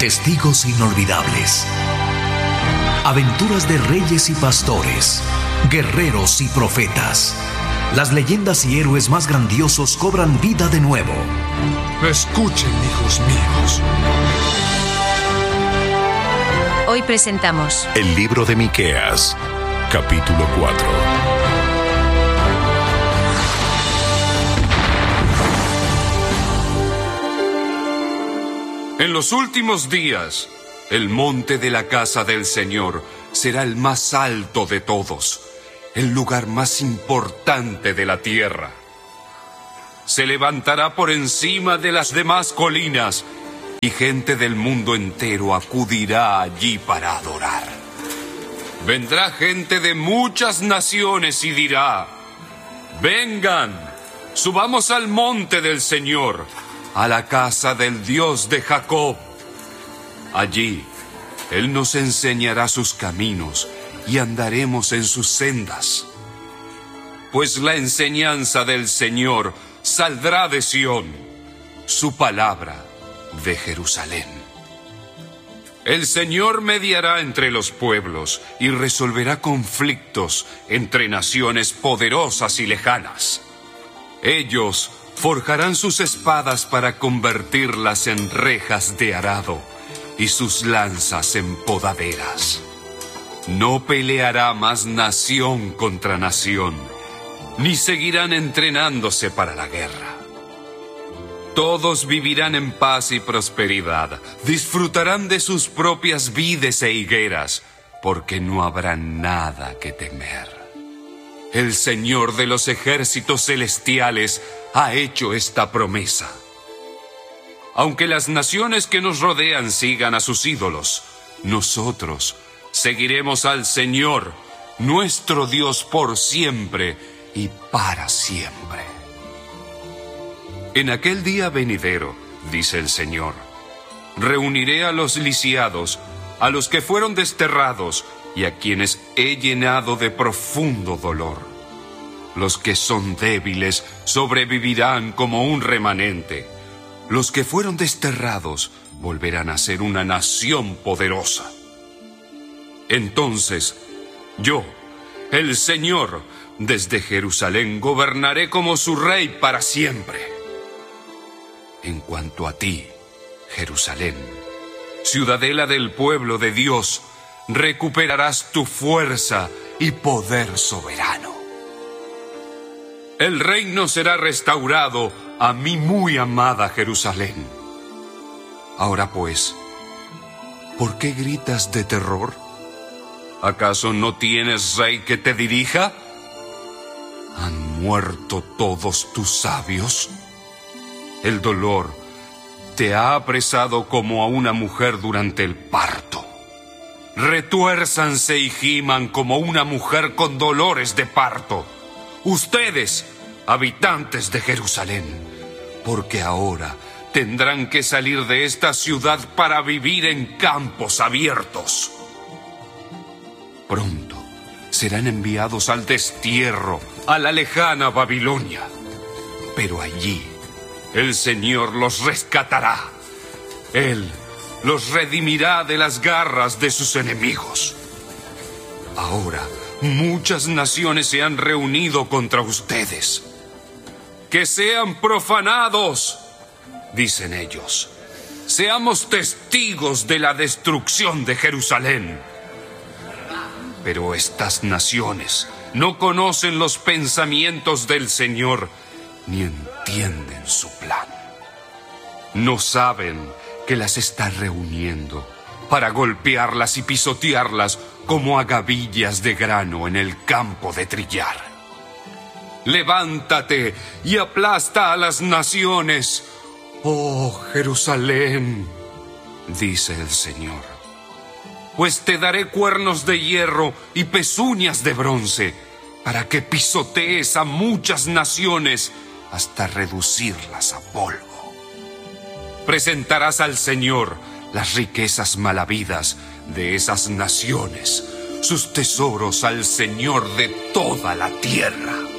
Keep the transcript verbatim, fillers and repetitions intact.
Testigos inolvidables. Aventuras de reyes y pastores, guerreros y profetas. Las leyendas y héroes más grandiosos cobran vida de nuevo. Escuchen, hijos míos. Hoy presentamos el libro de Miqueas, capítulo cuatro. En los últimos días, el monte de la casa del Señor será el más alto de todos, el lugar más importante de la tierra. Se levantará por encima de las demás colinas y gente del mundo entero acudirá allí para adorar. Vendrá gente de muchas naciones y dirá: vengan, subamos al monte del Señor, a la casa del Dios de Jacob. Allí, Él nos enseñará sus caminos y andaremos en sus sendas. Pues la enseñanza del Señor saldrá de Sión, su palabra de Jerusalén. El Señor mediará entre los pueblos y resolverá conflictos entre naciones poderosas y lejanas. Ellos forjarán sus espadas para convertirlas en rejas de arado y sus lanzas en podaderas. No peleará más nación contra nación, ni seguirán entrenándose para la guerra. Todos vivirán en paz y prosperidad, disfrutarán de sus propias vides e higueras, porque no habrá nada que temer. El Señor de los ejércitos celestiales ha hecho esta promesa. Aunque las naciones que nos rodean sigan a sus ídolos, nosotros seguiremos al Señor, nuestro Dios, por siempre y para siempre. En aquel día venidero, dice el Señor, reuniré a los lisiados, a los que fueron desterrados y a quienes he llenado de profundo dolor. Los que son débiles sobrevivirán como un remanente. Los que fueron desterrados volverán a ser una nación poderosa. Entonces, yo, el Señor, desde Jerusalén gobernaré como su rey para siempre. En cuanto a ti, Jerusalén, ciudadela del pueblo de Dios, recuperarás tu fuerza y poder soberano. El reino será restaurado a mi muy amada Jerusalén. Ahora pues, ¿por qué gritas de terror? ¿Acaso no tienes rey que te dirija? ¿Han muerto todos tus sabios? El dolor te ha apresado como a una mujer durante el parto. Retuérzanse y giman como una mujer con dolores de parto. Ustedes, habitantes de Jerusalén, porque ahora tendrán que salir de esta ciudad para vivir en campos abiertos. Pronto serán enviados al destierro, a la lejana Babilonia. Pero allí el Señor los rescatará. Él los redimirá de las garras de sus enemigos. Ahora, muchas naciones se han reunido contra ustedes. ¡Que sean profanados!, dicen ellos. Seamos testigos de la destrucción de Jerusalén. Pero estas naciones no conocen los pensamientos del Señor, ni entienden su plan. No saben que las está reuniendo para golpearlas y pisotearlas como a gavillas de grano en el campo de trillar. Levántate y aplasta a las naciones, oh Jerusalén, dice el Señor. Pues te daré cuernos de hierro y pezuñas de bronce, para que pisotees a muchas naciones hasta reducirlas a polvo. Presentarás al Señor las riquezas mal habidas de esas naciones, sus tesoros al Señor de toda la tierra.